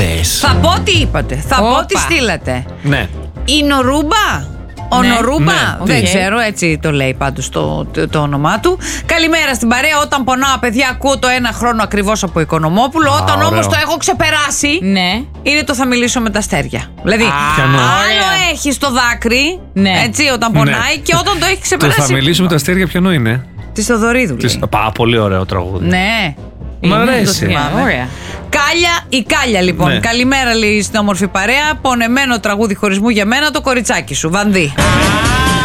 πες. Θα πω τι είπατε. Θα πω τι στείλατε. Ναι. Η Νορούμπα. Ο Νορούμπα, δεν ξέρω, έτσι το λέει πάντως το όνομά του. Καλημέρα στην παρέα. Όταν πονάω, παιδιά, ακούω το 1 χρόνο ακριβώς από Οικονομόπουλο. Όταν όμως το έχω ξεπεράσει, είναι το θα μιλήσω με τα αστέρια. Δηλαδή, άλλο έχει το δάκρυ, έτσι, όταν πονάει, και όταν το έχει ξεπεράσει. Το θα μιλήσω με τα αστέρια, ποιανό είναι? Τη Θοδωρίδου. Πολύ ωραίο τραγούδι. Ναι. Μ' αρέσει. Ωραία. Κάλια, η Κάλια λοιπόν. Καλημέρα, λέει στην όμορφη παρέα. Πονεμένο τραγούδι χωρισμού για μένα, το κοριτσάκι σου. Βανδύ.